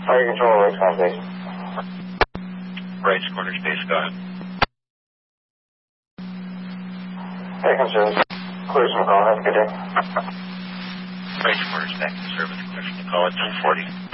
Fire control, Rights Corner Space. Rights Corner Space, go ahead. Hey, concerns. Clear some call. Have a good day. Rights Corner Space, service, clear from the call at 240.